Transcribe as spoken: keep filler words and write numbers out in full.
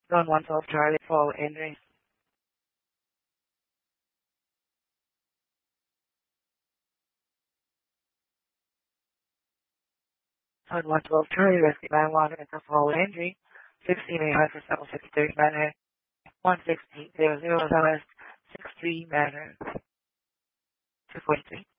Zone one twelve Charlie, fall entry. Zone one twelve Charlie, rescue nine one at the fall entry. sixteen eight hundred seven sixty-three Manor, one six eight zero zero Southwest, six three Manor, two forty-three.